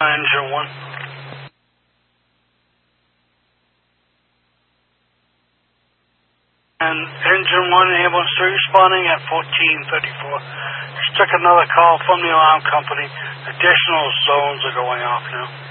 Engine 1. And Engine 1, ambulance 3 responding at 1434. Just took another call from the alarm company. Additional zones are going off now.